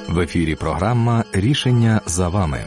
В ефірі програма «Рішення за вами».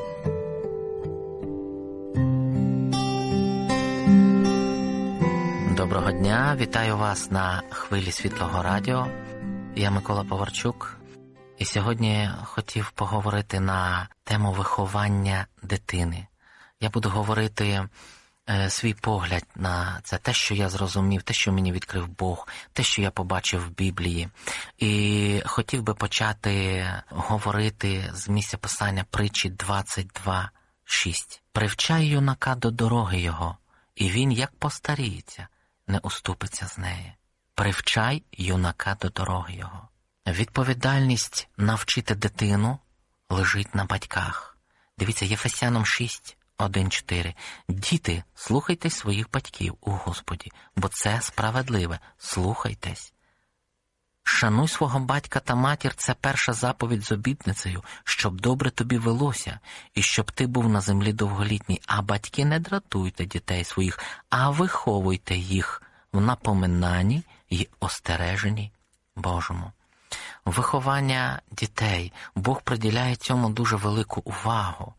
Доброго дня, вітаю вас на хвилі Світлого Радіо. Я Микола Поварчук. І сьогодні хотів поговорити на тему виховання дитини. Я буду говорити свій погляд на це, те, що я зрозумів, те, що мені відкрив Бог, те, що я побачив в Біблії. І хотів би почати говорити з місця Писання Притчі 22:6. «Привчай юнака до дороги його, і він, як постаріється, не уступиться з неї». Привчай юнака до дороги його. Відповідальність навчити дитину лежить на батьках. Дивіться, Єфесянам 6:1-4. «Діти, слухайтесь своїх батьків у Господі, бо це справедливе. Слухайтесь. Шануй свого батька та матір – це перша заповідь з обітницею, щоб добре тобі велося, і щоб ти був на землі довголітній. А батьки, не дратуйте дітей своїх, а виховуйте їх в напоминанні й остереженні Божому». Виховання дітей. Бог приділяє цьому дуже велику увагу.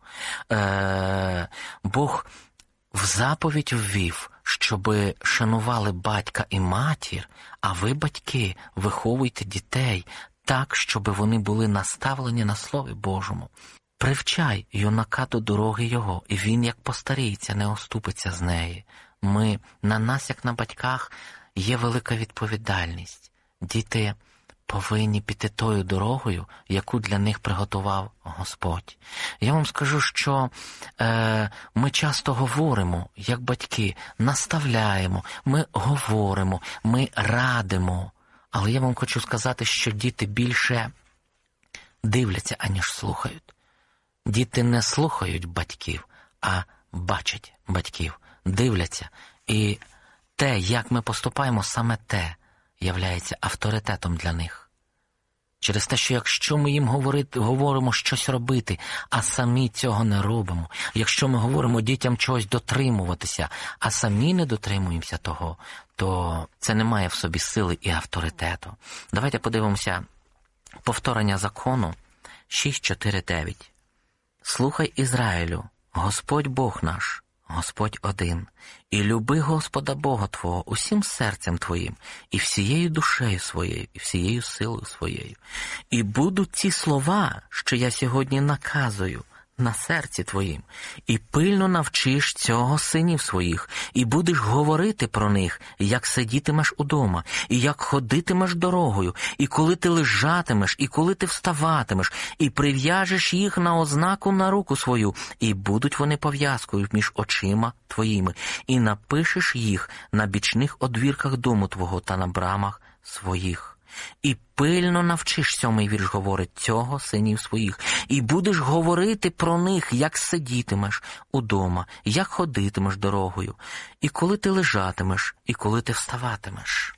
Бог в заповідь ввів, щоби шанували батька і матір, а ви, батьки, виховуйте дітей так, щоби вони були наставлені на Слові Божому. Привчай юнака до дороги його, і він, як постаріється, не оступиться з неї. На нас, як на батьках, є велика відповідальність. Діти повинні піти тою дорогою, яку для них приготував Господь. Я вам скажу, що ми часто говоримо, як батьки, наставляємо, ми говоримо, ми радимо. Але я вам хочу сказати, що діти більше дивляться, аніж слухають. Діти не слухають батьків, а бачать батьків, дивляться. І те, як ми поступаємо, саме те являється авторитетом для них. Через те, що якщо ми їм говоримо щось робити, а самі цього не робимо, якщо ми говоримо дітям чогось дотримуватися, а самі не дотримуємося того, то це не має в собі сили і авторитету. Давайте подивимося повторення закону 6:4-9. «Слухай, Ізраїлю, Господь Бог наш, Господь один, і люби Господа Бога твого усім серцем твоїм, і всією душею своєю, і всією силою своєю. І будуть ці слова, що я сьогодні наказую, на серці твоїм, і пильно навчиш цього синів своїх, і будеш говорити про них, як сидітимеш удома, і як ходитимеш дорогою, і коли ти лежатимеш, і коли ти вставатимеш, і прив'яжеш їх на ознаку на руку свою, і будуть вони пов'язкою між очима твоїми, і напишеш їх на бічних одвірках дому твого та на брамах своїх. І пильно навчиш», 7-й вірш говорить, «цього синів своїх, і будеш говорити про них, як сидітимеш удома, як ходитимеш дорогою, і коли ти лежатимеш, і коли ти вставатимеш».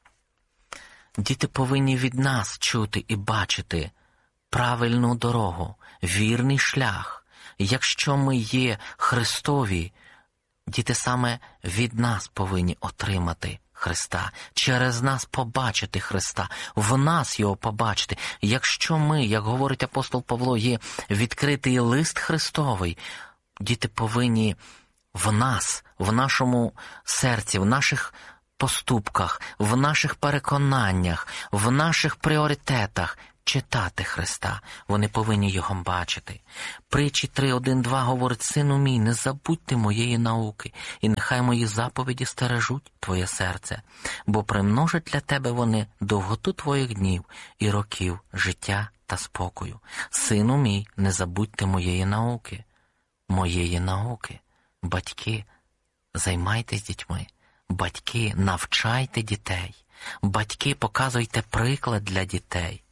Діти повинні від нас чути і бачити правильну дорогу, вірний шлях. Якщо ми є Христові, діти саме від нас повинні отримати Христа, через нас побачити Христа, в нас Його побачити. Якщо ми, як говорить апостол Павло, є відкритий лист Христовий, діти повинні в нас, в нашому серці, в наших поступках, в наших переконаннях, в наших пріоритетах читати Христа. Вони повинні Його бачити. Притчі 3:1-2 говорить: «Сину мій, не забудьте моєї науки, і нехай мої заповіді стережуть твоє серце, бо примножать для тебе вони довготу твоїх днів і років життя та спокою. Сину мій, не забудьте моєї науки». Моєї науки. Батьки, займайтесь дітьми. Батьки, навчайте дітей. Батьки, показуйте приклад для дітей.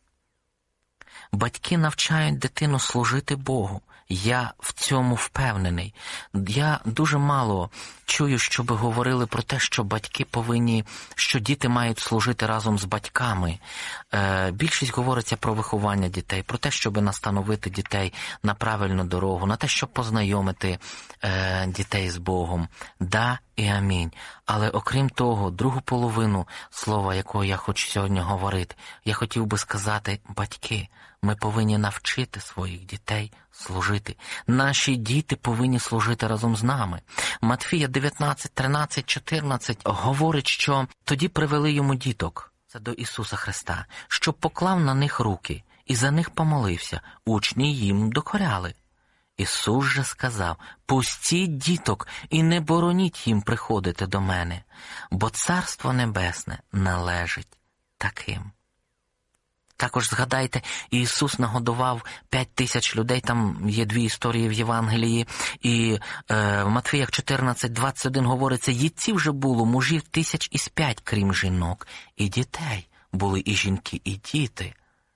Батьки навчають дитину служити Богу. Я в цьому впевнений. Я дуже мало чую, щоб говорили про те, що батьки повинні, що діти мають служити разом з батьками. Більшість говориться про виховання дітей, про те, щоб настановити дітей на правильну дорогу, на те, щоб познайомити дітей з Богом. Да, і амінь. Але окрім того, другу половину слова, якого я хочу сьогодні говорити, я хотів би сказати: батьки, ми повинні навчити своїх дітей служити. Наші діти повинні служити разом з нами. Матфія 19, 13, 14 говорить, що тоді привели йому діток, це до Ісуса Христа, щоб поклав на них руки і за них помолився. Учні їм докоряли. Ісус же сказав: пустіть діток і не бороніть їм приходити до мене, бо Царство Небесне належить таким. Також згадайте, Ісус нагодував 5000 людей, там є 2 історії в Євангелії, і в Матфіях 14:21 говориться: їдців вже було мужів 1005, крім жінок, і дітей, були і жінки, і діти.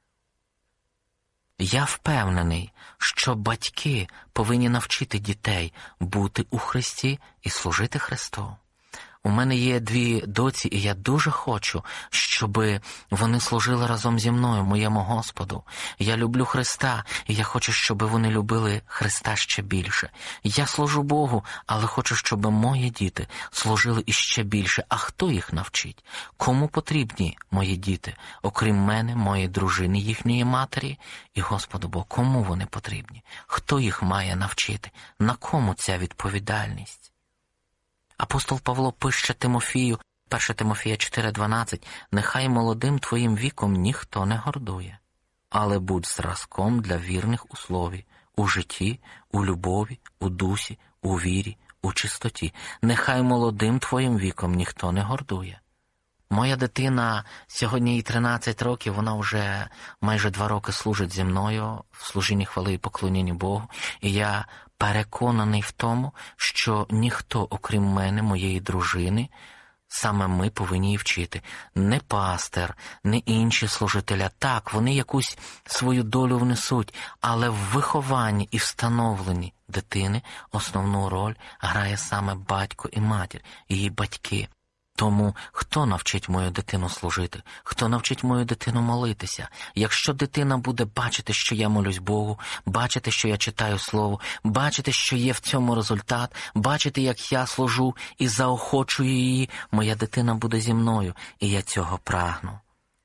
Я впевнений, що батьки повинні навчити дітей бути у Христі і служити Христу. У мене є 2 доці, і я дуже хочу, щоб вони служили разом зі мною, моєму Господу. Я люблю Христа, і я хочу, щоб вони любили Христа ще більше. Я служу Богу, але хочу, щоб мої діти служили іще більше. А хто їх навчить? Кому потрібні мої діти? Окрім мене, моєї дружини, їхньої матері і Господу Богу. Кому вони потрібні? Хто їх має навчити? На кому ця відповідальність? Апостол Павло пише Тимофію, 1 Тимофія 4:12: «Нехай молодим твоїм віком ніхто не гордує, але будь зразком для вірних у слові, у житті, у любові, у дусі, у вірі, у чистоті. Нехай молодим твоїм віком ніхто не гордує». Моя дитина, сьогодні їй 13 років, вона вже майже 2 роки служить зі мною в служінні хвали і поклоніння Богу. І я переконаний в тому, що ніхто, окрім мене, моєї дружини, саме ми повинні її вчити. Не пастир, не інші служителя. Так, вони якусь свою долю внесуть, але в вихованні і встановленні дитини основну роль грає саме батько і матір, її батьки. Тому хто навчить мою дитину служити? Хто навчить мою дитину молитися? Якщо дитина буде бачити, що я молюсь Богу, бачити, що я читаю Слово, бачити, що є в цьому результат, бачити, як я служу і заохочую її, моя дитина буде зі мною, і я цього прагну.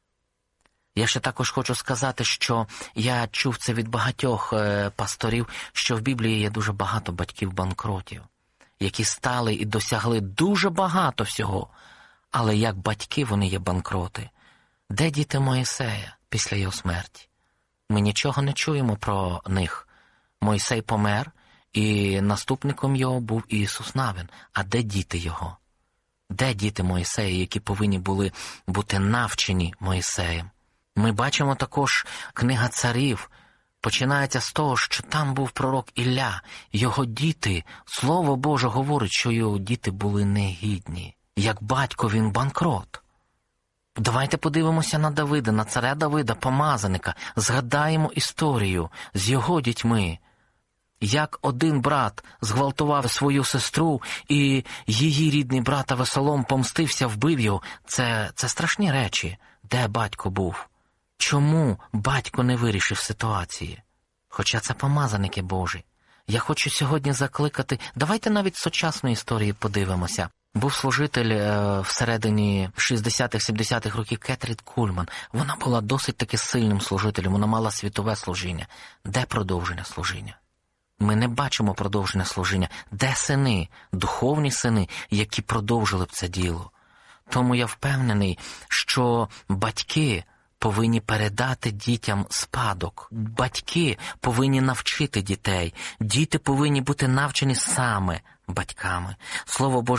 Я ще також хочу сказати, що я чув це від багатьох пасторів, що в Біблії є дуже багато батьків-банкротів, які стали і досягли дуже багато всього, але як батьки вони є банкроти. Де діти Моїсея після його смерті? Ми нічого не чуємо про них. Мойсей помер, і наступником його був Ісус Навин. А де діти його? Де діти Моїсея, які повинні були бути навчені Моїсеєм? Ми бачимо також книга Царів. Починається з того, що там був пророк Ілля. Його діти, Слово Боже говорить, що його діти були негідні. Як батько він банкрот. Давайте подивимося на Давида, на царя Давида, помазаника. Згадаємо історію з його дітьми. Як один брат зґвалтував свою сестру, і її рідний брат Авесолом помстився, вбив його. Це страшні речі. Де батько був? Чому батько не вирішив ситуації? Хоча це помазаники Божі. Я хочу сьогодні закликати, давайте навіть сучасної історії подивимося. Був служитель всередині 60-х, 70-х років Кетрін Кульман. Вона була досить таки сильним служителем, вона мала світове служіння. Де продовження служіння? Ми не бачимо продовження служіння. Де сини, духовні сини, які продовжили б це діло? Тому я впевнений, що батьки повинні передати дітям спадок. Батьки повинні навчити дітей. Діти повинні бути навчені саме батьками. Слово Боже